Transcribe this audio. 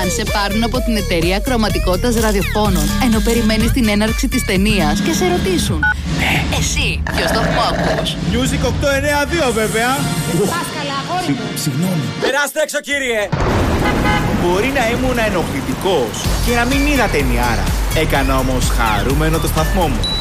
Αν σε πάρουν από την εταιρεία κρωματικότητας ραδιοφώνων, ενώ περιμένεις την έναρξη της ταινίας και σε ρωτήσουν, εσύ ποιο σταθμό ακούς? Music 892 βέβαια. Συγγνώμη. Περάστε έξω, κύριε. Μπορεί να ήμουν ενοχλητικός και να μην είδα ταινιάρα. Έκανα όμως χαρούμενο το σταθμό μου.